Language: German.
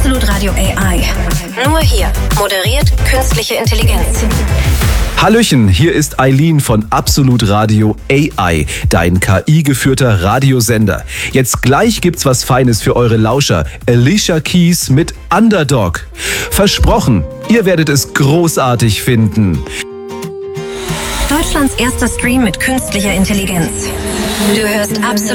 Absolut Radio AI. Nur hier moderiert künstliche Intelligenz. Hallöchen, hier ist Eileen von Absolut Radio AI, dein KI-geführter Radiosender. Jetzt gleich gibt's was Feines für eure Lauscher. Alicia Keys mit Underdog. Versprochen, ihr werdet es großartig finden. Deutschlands erster Stream mit künstlicher Intelligenz. Du hörst Absolut